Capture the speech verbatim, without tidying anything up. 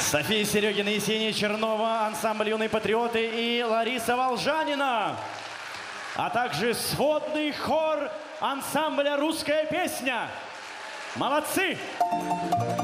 София Серегина, Есения Чернова, ансамбль «Юные патриоты» и Лариса Волжанина, а также сводный хор ансамбля «Русская песня». Молодцы!